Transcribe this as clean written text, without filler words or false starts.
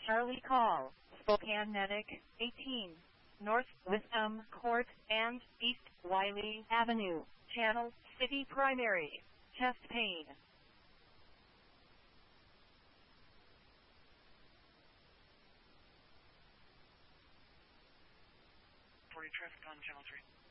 Charlie Call, Spokane Medic, 18, North Wisdom Court and East Wiley Avenue, Channel City Primary, chest pain. 40 traffic on Channel 3.